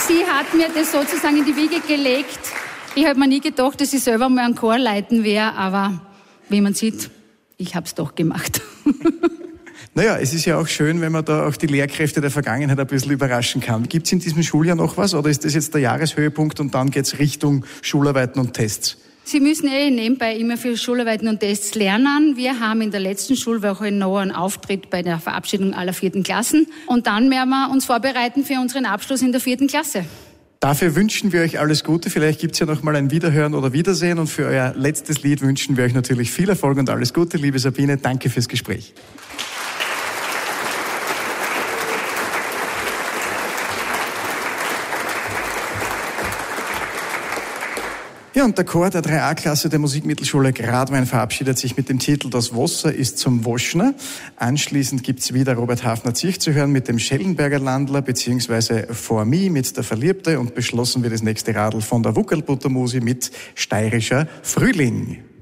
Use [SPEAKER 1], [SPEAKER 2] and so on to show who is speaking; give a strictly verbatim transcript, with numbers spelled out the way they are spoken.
[SPEAKER 1] sie hat mir das sozusagen in die Wiege gelegt. Ich habe mir nie gedacht, dass ich selber mal einen Chor leiten werde, aber wie man sieht, ich habe es doch gemacht.
[SPEAKER 2] Naja, es ist ja auch schön, wenn man da auch die Lehrkräfte der Vergangenheit ein bisschen überraschen kann. Gibt es in diesem Schuljahr noch was oder ist das jetzt der Jahreshöhepunkt und dann geht's Richtung Schularbeiten und Tests?
[SPEAKER 1] Sie müssen eh nebenbei immer für Schularbeiten und Tests lernen. Wir haben in der letzten Schulwoche noch einen Auftritt bei der Verabschiedung aller vierten Klassen und dann werden wir uns vorbereiten für unseren Abschluss in der vierten Klasse.
[SPEAKER 2] Dafür wünschen wir euch alles Gute. Vielleicht gibt's ja noch mal ein Wiederhören oder Wiedersehen und für euer letztes Lied wünschen wir euch natürlich viel Erfolg und alles Gute. Liebe Sabine, danke fürs Gespräch. Ja, und der Chor der drei A-Klasse der Musikmittelschule Gradwein verabschiedet sich mit dem Titel Das Wasser ist zum Waschner. Anschließend gibt's wieder Robert Hafner-Zirch zu hören mit dem Schellenberger Landler beziehungsweise For Me mit der Verliebte und beschlossen wird das nächste Radl von der Wuckelbuttermusi mit Steirischer Frühling.